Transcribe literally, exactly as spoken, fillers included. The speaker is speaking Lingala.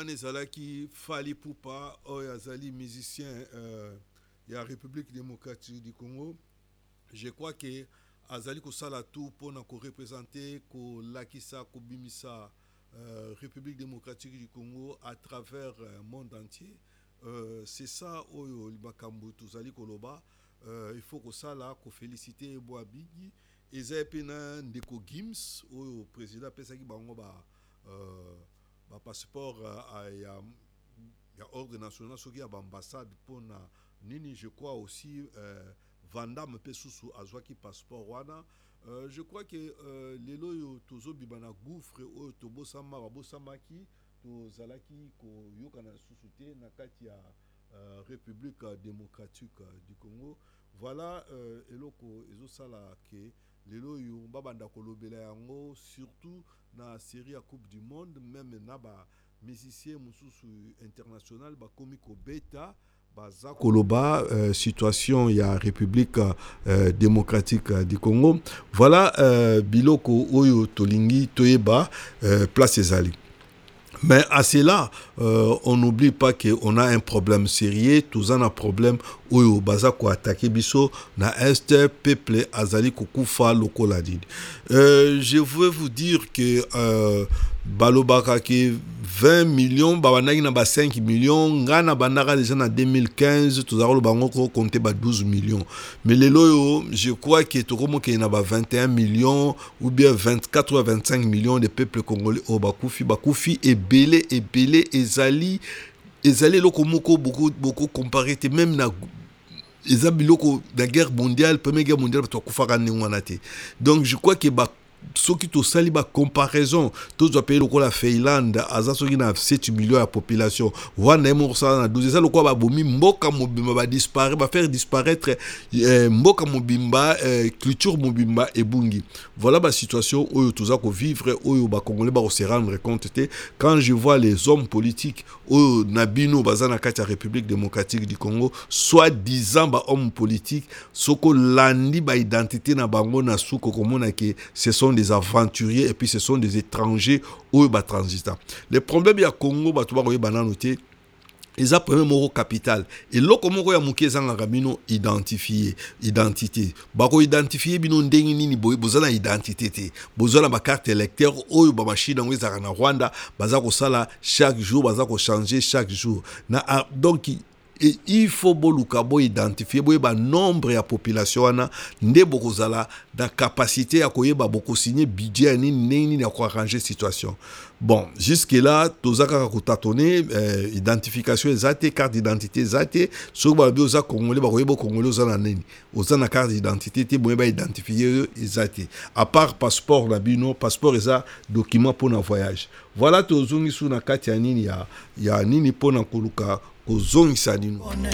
wana ezalaki Fali Poupa oyo azali musicien euh, ya République démocratique du Congo. Je crois que azali kosala tout pour na ko représenter ko lakisa ko bimisa euh, République démocratique du Congo à travers le euh, monde entier. Euh, c'est ça oyo libakambo tozali koloba. Euh, il faut que ça là ko féliciter Boabigi eza pena ndeko Gims oyo président pesaki bango ba euh, ba passeport euh, ya ya ordre national soki ya ambassade pour na nini. Je crois aussi euh, Vandam pe susu azwaki passeport wana. Euh, je crois que euh, lelo yo tozo bibana gouffre oyo tobosama babosamaki tozalaki ko yokana susu te na kati ya euh, République démocratique du Congo. Voilà euh, eloko ezosala ke lelo yo babanda kolobela yango surtout na série ya Coupe du Monde, même na ba musicien mususu international ba komiko beta baza koloba euh, situation ya République euh, démocratique euh, du Congo. Voilà euh, biloko oyo tolingi toyeba euh, place ezali. Mais à cela, euh, on n'oublie pas qu'on a un problème sérieux. Tous on a un problème où on baza ko attaquer biso na est peuple azali kokufa lokoladi. Euh, je veux vous dire que euh, balobaka ke vingt millions babanaki na ba cinq millions ngana bandaka déjà en deux mille quinze tozalo bango ko compter ba douze millions. Mais lelo yo je crois que tokomo ke na ba vingt et un millions ou bien vingt-quatre ou vingt-cinq millions de peuple congolais au bakufi bakufi et belé et belé ezali ezali loko moko beaucoup beaucoup comparé même na ezali loko la guerre mondiale première guerre mondiale to kufaka ngwana te. Donc je crois que ba soki to sali ba comparaison to doit payer lokola Finlande aza soki na sept millions ya population wana mo ça na douze ça lokola ba bomi mboka mobimba ba disparaître ba faire disparaître eh, mboka mobimba eh, culture mobimba ebungi. Voilà ba situation oyo toza ko vivre oyo ba congolais ba se rendre compte te quand je vois les hommes politiques oyo nabino baza na kati ya République démocratique du Congo soit disant ba hommes politiques soko landi ba identité na bango na suko komona ke ce sont des aventuriers et puis ce sont des étrangers ou ba transitants. Les problèmes ya Congo ba to ba ko bananoté ils ont premier mot capital et loko moko ya muke zanga bino identifier identité ba ko identifier bino ndengi nini boy bozana identité te bozana ba carte électeur oyo ba machine ngo ezaka na Rwanda baza ko sala chaque jour baza ko changer chaque jour na donc et il faut boluka bo identifier bo ba nombre ya population wana nde bokozala da capacité ya koyeba boko signer budget ni nini na ko arranger situation. Bon, jusque là tozaka ko tâtonner euh, identification ezate carte d'identité ezate so ba bi oza congolais ba koyeba congolais oza na nini oza na carte d'identité te bo ba identifier ezate à part passeport na bino passeport eza document pour na voyage. Voilà tozongi sou na kati ya nini ya ya nini pona koluka kozongisa nini.